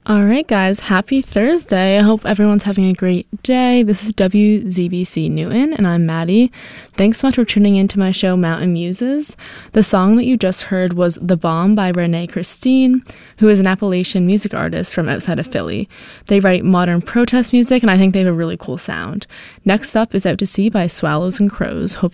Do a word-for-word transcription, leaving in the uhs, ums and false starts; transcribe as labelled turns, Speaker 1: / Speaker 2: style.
Speaker 1: All right, guys, happy Thursday. I hope everyone's having a great day. This is W Z B C Newton, and I'm Maddie. Thanks so much for tuning into my show, Mountain Muses. The song that you just heard was The Bomb by Renee Christine, who is an Appalachian music artist from outside of Philly. They write modern protest music, and I think they have a really cool sound. Next up is Out to Sea by Swallows and Crows. Hope